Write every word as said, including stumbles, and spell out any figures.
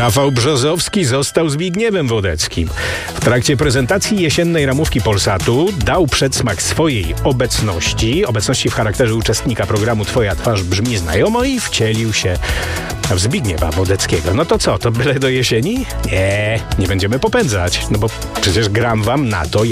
Rafał Brzozowski został Zbigniewem Wodeckim. W trakcie prezentacji jesiennej ramówki Polsatu dał przedsmak swojej obecności, obecności w charakterze uczestnika programu Twoja twarz brzmi znajomo i wcielił się w Zbigniewa Wodeckiego. No to co, to byle do jesieni? Nie, nie będziemy popędzać, no bo przecież gram wam na to,